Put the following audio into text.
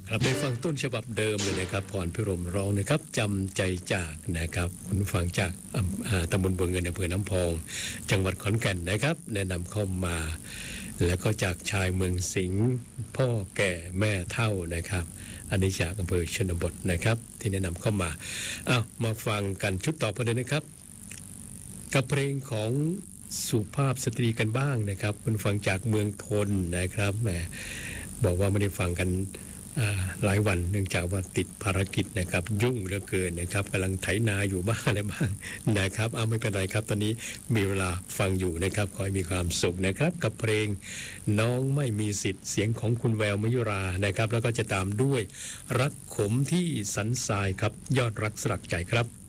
ครับได้ฟังต้นฉบับเดิมเลยนะครับพรพิรมร้องนะครับจำใจจากนะครับคุณผู้ฟังจากตำบลบัวเงินอำเภอน้ำพองจังหวัดขอนแก่นนะครับแนะนำเข้ามาแล้วก็จากชายเมืองสิงห์พ่อแก่แม่เฒ่านะครับอันนี้จากอำเภอชนบทนะครับที่แนะนำเข้ามามาฟังกันชุดต่อไปเลยนะครับกับเพลงของสุภาพสตรีกันบ้างนะครับคุณฟังจากเมืองทนนะครับแหมบอกว่าไม่ได้ฟังกันหลายวันเนื่องจากว่าติดภารกิจนะครับยุ่งเหลือเกินนะครับกำลังไถนาอยู่บ้างอะไรบ้างนะครับไม่เป็นไรครับตอนนี้มีเวลาฟังอยู่นะครับขอให้มีความสุขนะครับกับเพลงน้องไม่มีสิทธิ์เสียงของคุณแววมยุรานะครับแล้วก็จะตามด้วยรักขมที่สันทรายครับยอดรักสลักใจครับ